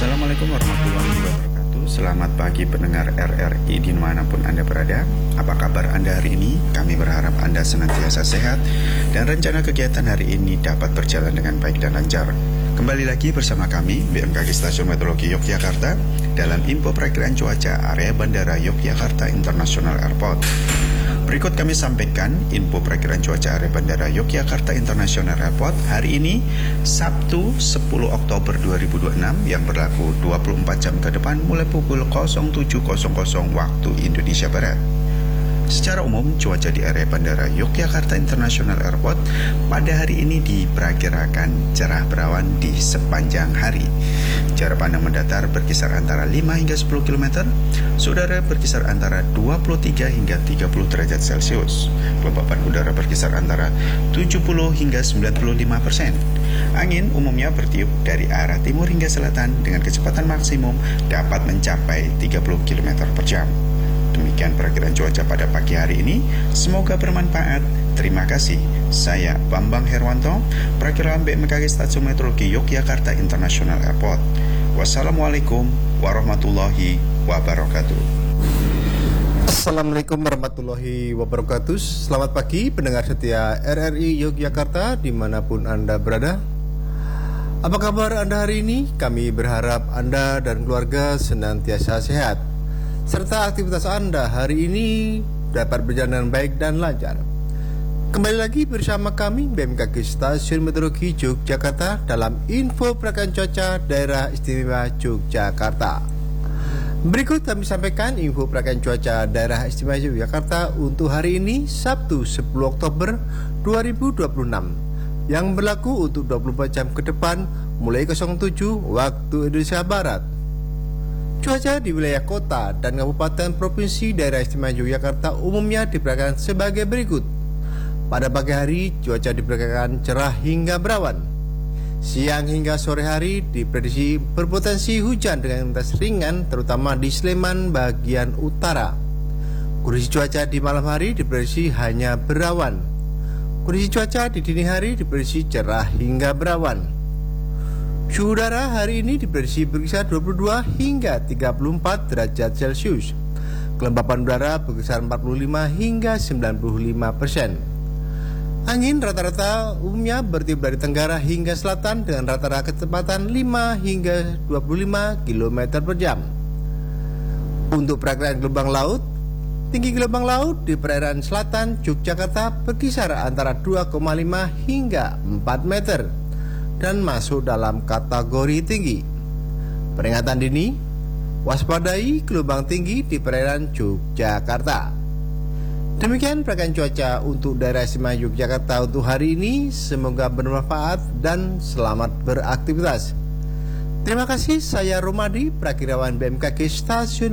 Assalamualaikum warahmatullahi wabarakatuh. Selamat pagi pendengar RRI dimanapun Anda berada. Apa kabar Anda hari ini? Kami berharap Anda senantiasa sehat dan rencana kegiatan hari ini dapat berjalan dengan baik dan lancar. Kembali lagi bersama kami BMKG Stasiun Meteorologi Yogyakarta dalam info perakiraan cuaca area Bandara Yogyakarta International Airport. Berikut kami sampaikan info perakiraan cuaca area Bandara Yogyakarta International Airport hari ini Sabtu 10 Oktober 2026 yang berlaku 24 jam ke depan mulai pukul 07.00 waktu Indonesia Barat. Secara umum, cuaca di area Bandara Yogyakarta International Airport pada hari ini diperkirakan cerah berawan di sepanjang hari. Jarak pandang mendatar berkisar antara 5 hingga 10 km, udara berkisar antara 23 hingga 30 derajat Celcius. Kelembapan udara berkisar antara 70 hingga 95%. Angin umumnya bertiup dari arah timur hingga selatan dengan kecepatan maksimum dapat mencapai 30 km per jam. Demikian perakiraan cuaca pada pagi hari ini. Semoga bermanfaat. Terima kasih. Saya Bambang Herwanto, perakiraan BMKG Stasiun Meteorologi Yogyakarta International Airport. Wassalamualaikum warahmatullahi wabarakatuh. Assalamualaikum warahmatullahi wabarakatuh. Selamat pagi pendengar setia RRI Yogyakarta dimanapun Anda berada. Apa kabar Anda hari ini? Kami berharap Anda dan keluarga senantiasa sehat, serta aktivitas Anda hari ini dapat berjalan dengan baik dan lancar. Kembali lagi bersama kami BMKG Stasiun Meteorologi Yogyakarta dalam info perakiraan cuaca daerah istimewa Yogyakarta. Berikut kami sampaikan info perakiraan cuaca daerah istimewa Yogyakarta untuk hari ini Sabtu 10 Oktober 2026 yang berlaku untuk 24 jam ke depan mulai 07 waktu Indonesia Barat. Cuaca di wilayah kota dan kabupaten provinsi daerah istimewa Yogyakarta umumnya diperkirakan sebagai berikut. Pada pagi hari cuaca diperkirakan cerah hingga berawan. Siang hingga sore hari diprediksi berpotensi hujan dengan intensitas ringan terutama di Sleman bagian utara. Kondisi cuaca di malam hari diprediksi hanya berawan. Kondisi cuaca di dini hari diprediksi cerah hingga berawan. Suhu udara hari ini diprediksi berkisar 22 hingga 34 derajat Celcius. Kelembapan udara berkisar 45 hingga 95%. Angin rata-rata umumnya bertiup dari tenggara hingga selatan dengan rata-rata kecepatan 5 hingga 25 km per jam. Untuk perakiraan gelombang laut, tinggi gelombang laut di perairan selatan Yogyakarta berkisar antara 2,5 hingga 4 meter dan masuk dalam kategori tinggi. Peringatan dini, waspadai gelombang tinggi di perairan Yogyakarta. Demikian perakiraan cuaca untuk daerah istimewa Yogyakarta untuk hari ini. Semoga bermanfaat dan selamat beraktivitas. Terima kasih, saya Romadi, perakirawan BMKG Stasiun